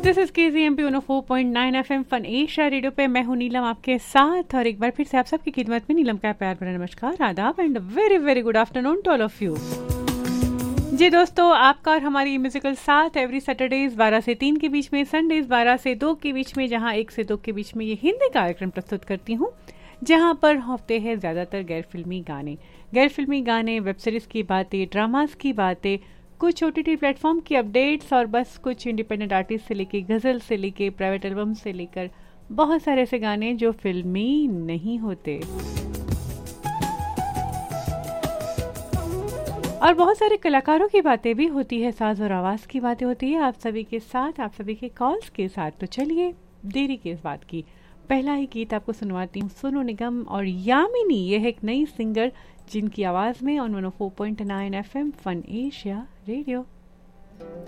This is KZMP 104.9 FM fun Asia radio पे मैं हूं नीलम आपके साथ, और एक बार फिर से आप सबकी खिदमत में नीलम का प्यार भरा नमस्कार, आदाब and very very good afternoon to all of you. जी दोस्तों, आपका और हमारी म्यूजिकल साथ एवरी सैटरडेज 12 से 3 के बीच में, संडेज 12 से 2 के बीच में, जहां 1 से 2 के बीच में ये हिंदी कार्यक्रम प्रस्तुत करती हूँ, जहां पर होते हैं ज़्यादातर गैर फिल्मी गाने, वेब सीरीज़ की बातें, ड्रामास की बातें, कुछ OTT प्लेटफॉर्म की अपडेट्स, और बस कुछ इंडिपेंडेंट आर्टिस्ट से लेके गज़ल से लेके प्राइवेट एल्बम से लेकर बहुत सारे ऐसे गाने जो फिल्मी नहीं होते, और बहुत सारे कलाकारों की बातें भी होती है, साज और आवाज़ की बातें होती है आप सभी के साथ, आप सभी के कॉल्स के साथ। तो चलिए देरी किस बात की, पहला ही गीत आपको सुनवाती हूँ। सोनू निगम और यामिनी, ये है एक नई सिंगर जिनकी आवाज़ में on 104.9 FM fun Asia radio.